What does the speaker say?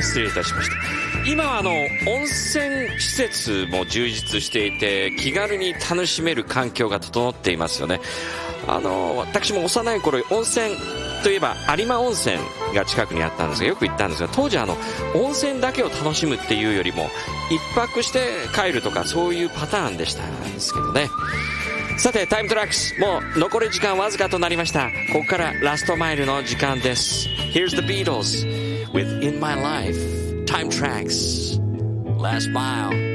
失礼いたしました。今は温泉施設も充実していて気軽に楽しめる環境が整っていますよね。私も幼い頃温泉といえば有馬温泉が近くにあったんですがよく行ったんですが、当時温泉だけを楽しむっていうよりも一泊して帰るとかそういうパターンでしたんですけどね。さてタイムトラックスもう残り時間わずかとなりました。ここからラストマイルの時間です。 Here's the Beatles with In My Life Time Tracks Last Mile